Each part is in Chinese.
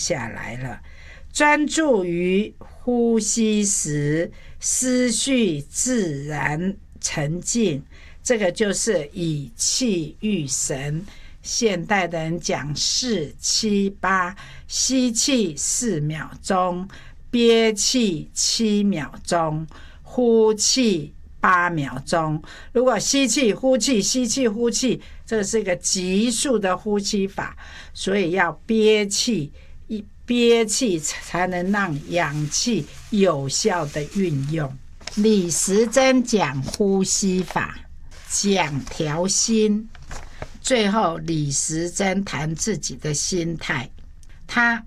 下来了。专注于呼吸时，思绪自然沉静，这个就是以气御神。现代的人讲4、7、8，吸气4秒钟，憋气7秒钟，呼气8秒钟。如果吸气呼气吸气呼气，这是一个急速的呼吸法，所以要憋气，憋气才能让氧气有效的运用。李时珍讲呼吸法，讲调心，最后李时珍谈自己的心态。他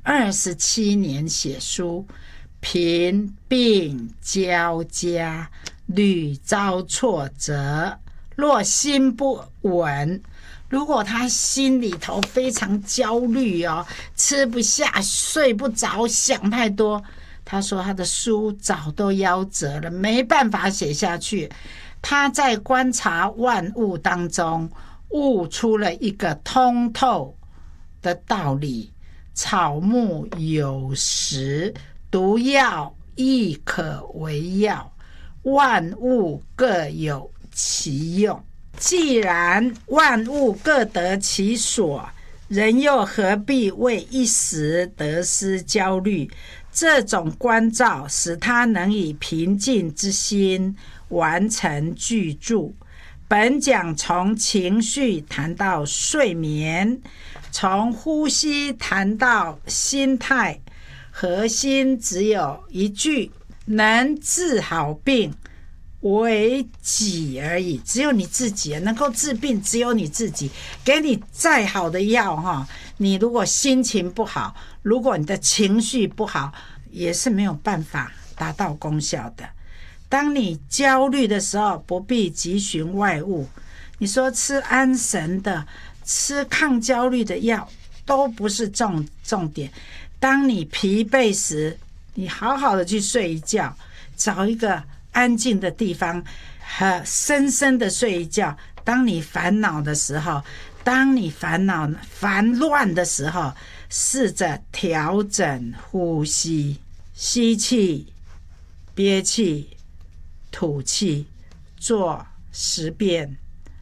27年写书，贫病交加，屡遭挫折，若心不稳，如果他心里头非常焦虑吃不下睡不着，想太多，他说他的书早都夭折了，没办法写下去。他在观察万物当中悟出了一个通透的道理，草木有时，毒药亦可为药，万物各有其用。既然万物各得其所，人又何必为一时得失焦虑？这种关照使他能以平静之心完成巨著。本讲从情绪谈到睡眠，从呼吸谈到心态，核心只有一句：能治好病为己而已。只有你自己能够治病，只有你自己。给你再好的药你如果心情不好，如果你的情绪不好，也是没有办法达到功效的。当你焦虑的时候，不必急寻外物。你说吃安神的，吃抗焦虑的药都不是重点。当你疲惫时，你好好的去睡一觉，找一个安静的地方，深深的睡一觉。当你烦恼的时候，当你烦乱的时候，试着调整呼吸，吸气憋气吐气，做10遍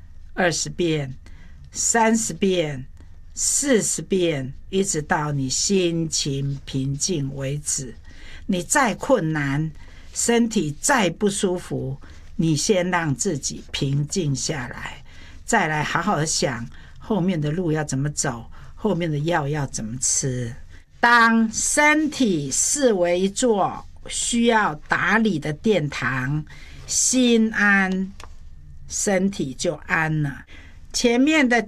20遍30遍40遍，一直到你心情平静为止。你再困难，身体再不舒服，你先让自己平静下来，再来好好的想后面的路要怎么走，后面的药要怎么吃。当身体视为一座需要打理的殿堂，心安，身体就安了。前面的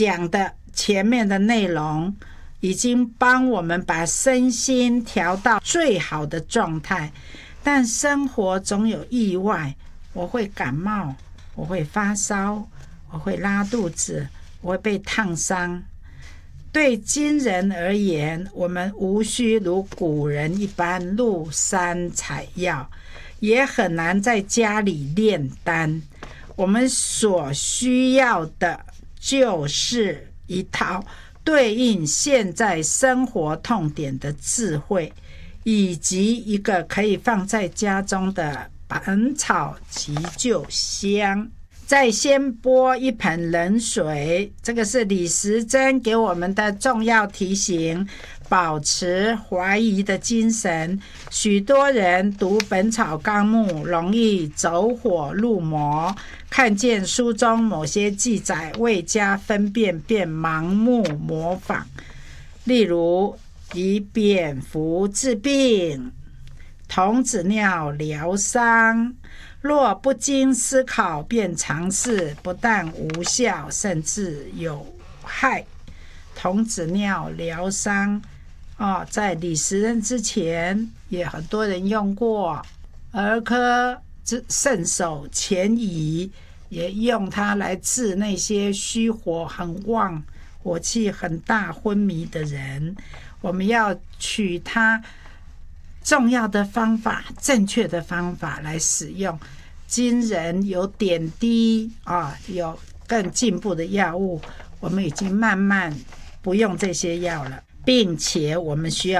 内容已经帮我们把身心调到最好的状态，但生活总有意外，我会感冒，我会发烧，我会拉肚子，我会被烫伤。对今人而言，我们无需如古人一般入山采药，也很难在家里炼丹。我们所需要的就是一套对应现在生活痛点的智慧，以及一个可以放在家中的本草急救箱。再先拨一盆冷水，这个是李时珍给我们的重要提醒，保持怀疑的精神。许多人读《本草纲目》容易走火入魔，看见书中某些记载未加分辨便盲目模仿。例如以蝙蝠治病，童子尿疗伤，若不经思考便尝试，不但无效，甚至有害。童子尿疗伤在李时珍之前也很多人用过。儿科圣手钱乙也用它来治那些虚火很旺、火气很大、昏迷的人。我们要取它重要的方法、正确的方法来使用。今人有点滴有更进步的药物，我们已经慢慢不用这些药了，并且我们需要